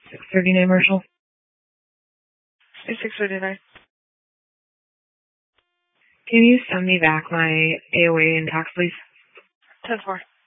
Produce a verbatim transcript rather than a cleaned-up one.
six thirty-nine Marshall. six thirty-nine. Can you send me back my A O A and tax, please? ten four.